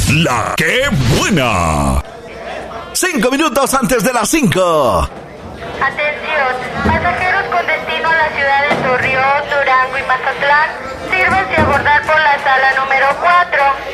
La que buena. 5 minutos antes de las 5. Atención, pasajeros con destino a la ciudad de Torreón, Durango y Mazatlán, sírvanse a abordar por la sala número 4.